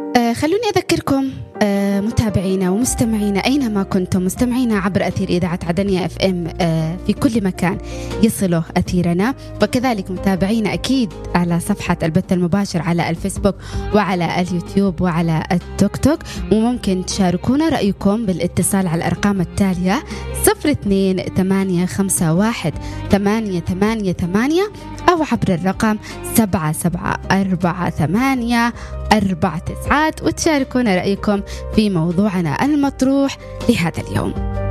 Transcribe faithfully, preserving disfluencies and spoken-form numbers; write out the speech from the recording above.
آه خلوني أذكركم آه متابعينا ومستمعينا أينما كنتم، مستمعينا عبر أثير إذاعة عدنية اف ام آه في كل مكان يصله أثيرنا، وكذلك متابعينا أكيد على صفحة البث المباشر على الفيسبوك وعلى اليوتيوب وعلى التوك توك. وممكن تشاركونا رأيكم بالاتصال على الأرقام التالية صفر اثنين ثمانية خمسة واحد ثمانية ثمانية ثمانية أو عبر الرقم سبعة سبعة أربعة ثمانية أربعة تسعات، وتشاركونا رأيكم في موضوعنا المطروح لهذا اليوم.